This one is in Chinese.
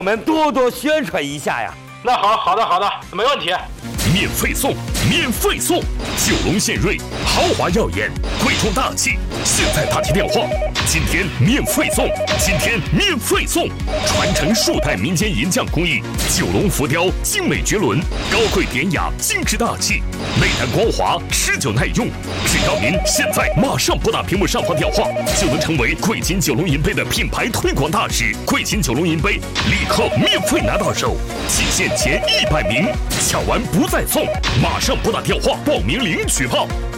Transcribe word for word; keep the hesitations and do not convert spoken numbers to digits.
我们多多宣传一下呀。 那好，好的，好的，没问题。 免费送，免费送！九龙献瑞，豪华耀眼，贵重大气。现在打起电话，今天免费送，今天免费送！传承数代民间银匠工艺，九龙浮雕精美绝伦，高贵典雅，精致大气，内涵光滑，持久耐用。只要您现在马上拨打屏幕上方电话，就能成为贵金九龙银杯的品牌推广大使。贵金九龙银杯立刻免费拿到手，仅限前一百名，抢完不再送，马上拨打电话报名领取票。